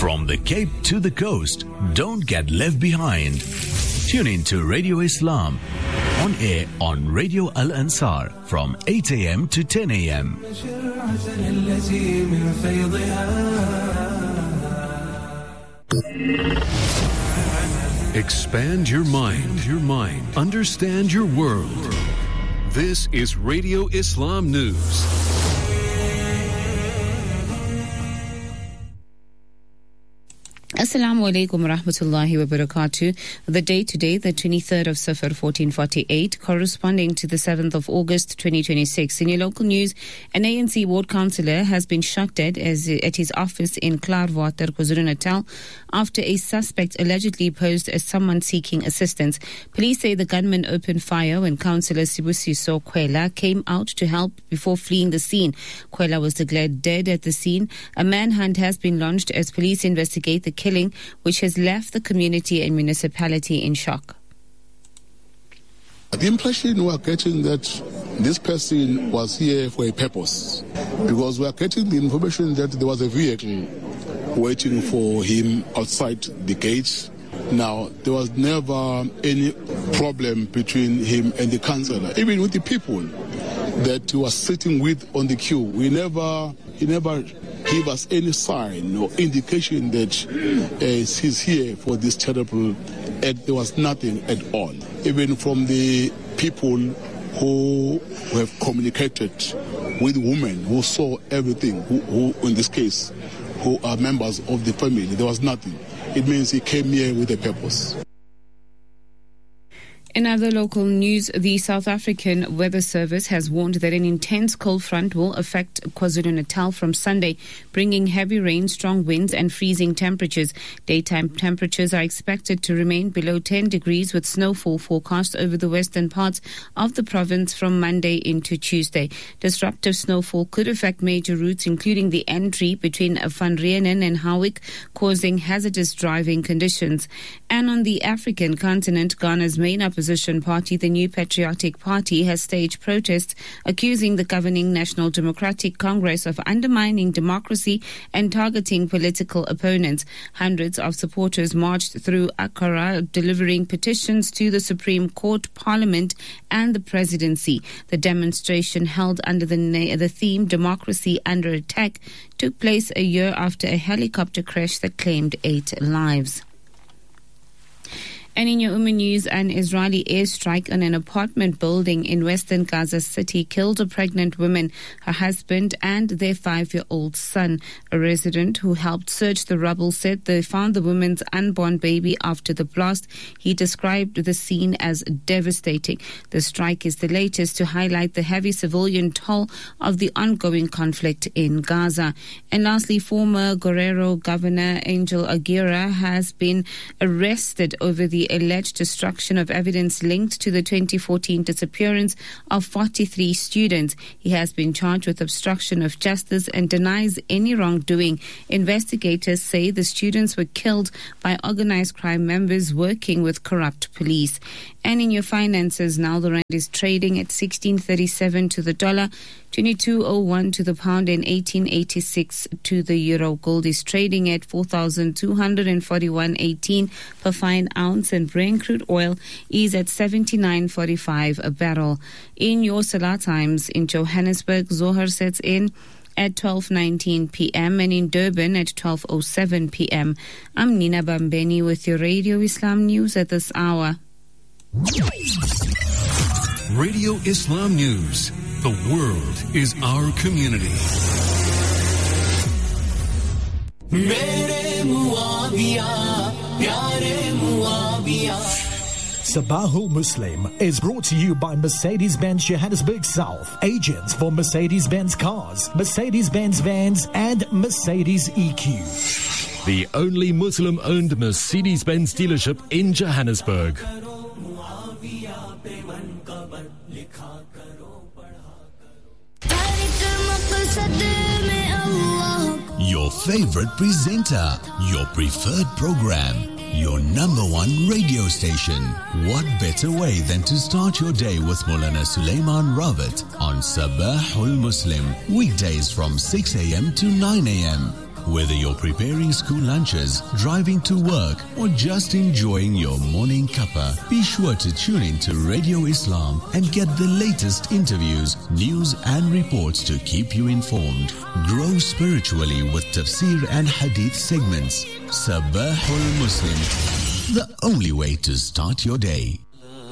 From the Cape to the coast, don't get left behind. Tune in to Radio Islam, on air on Radio Al Ansar from 8 a.m. to 10 a.m. Expand your mind. Understand your world. This is Radio Islam News. Assalamu alaikum wa rahmatullahi wa barakatuh. The date today, the 23rd of Safar 1448, corresponding to the 7th of August 2026. In your local news, an ANC ward councillor has been shot dead at his office in Klaarwater, KwaZulu-Natal, after a suspect allegedly posed as someone seeking assistance. Police say the gunman opened fire when councillor Sibusiso Kwela came out to help before fleeing the scene. Kwela was declared dead at the scene. A manhunt has been launched as police investigate the killing, which has left the community and municipality in shock. The impression we are getting that this person was here for a purpose, because we are getting the information that there was a vehicle waiting for him outside the gates. Now, there was never any problem between him and the councillor, even with the people that he was sitting with on the queue. He never give us any sign or indication that he's here for this terrible act. There was nothing at all. Even from the people who have communicated with women who saw everything, who in this case, who are members of the family, there was nothing. It means he came here with a purpose. In other local news, the South African Weather Service has warned that an intense cold front will affect KwaZulu-Natal from Sunday, bringing heavy rain, strong winds and freezing temperatures. Daytime temperatures are expected to remain below 10 degrees with snowfall forecast over the western parts of the province from Monday into Tuesday. Disruptive snowfall could affect major routes, including the entry between Van Rieenen and Howick, causing hazardous driving conditions. And on the African continent, Ghana's main opposition party, the New Patriotic Party, has staged protests accusing the governing National Democratic Congress of undermining democracy and targeting political opponents. Hundreds of supporters marched through Accra, delivering petitions to the Supreme Court, Parliament and the presidency. The demonstration, held under the theme Democracy Under Attack, took place a year after a helicopter crash that claimed 8 lives. And in your news, an Israeli airstrike on an apartment building in western Gaza City killed a pregnant woman, her husband and their 5-year-old son. A resident who helped search the rubble said they found the woman's unborn baby after the blast. He described the scene as devastating. The strike is the latest to highlight the heavy civilian toll of the ongoing conflict in Gaza. And lastly, former Guerrero Governor Angel Aguirre has been arrested over the alleged destruction of evidence linked to the 2014 disappearance of 43 students. He has been charged with obstruction of justice and denies any wrongdoing. Investigators say the students were killed by organized crime members working with corrupt police. And in your finances now, the rand is trading at 16.37 to the dollar, 22.01 to the pound and 18.86 to the euro. Gold is trading at 4,241.18 per fine ounce, and Brent crude oil is at 79.45 a barrel. In your Salah times, in Johannesburg, Zohar sets in at 12:19 p.m. and in Durban at 12:07 p.m. I'm Nina Bambeni with your Radio Islam News at this hour. Radio Islam News. The world is our community. Sabahul Muslim is brought to you by Mercedes-Benz Johannesburg South, agents for Mercedes-Benz cars, Mercedes-Benz vans and Mercedes EQ. The only Muslim-owned Mercedes-Benz dealership in Johannesburg. Your favorite presenter, your preferred program, your number one radio station. What better way than to start your day with Maulana Sulaiman Rawat on Sabahul Muslim, weekdays from 6 a.m. to 9 a.m. Whether you're preparing school lunches, driving to work, or just enjoying your morning cuppa, be sure to tune in to Radio Islam and get the latest interviews, news and reports to keep you informed. Grow spiritually with tafsir and hadith segments. Sabahul Muslim, the only way to start your day.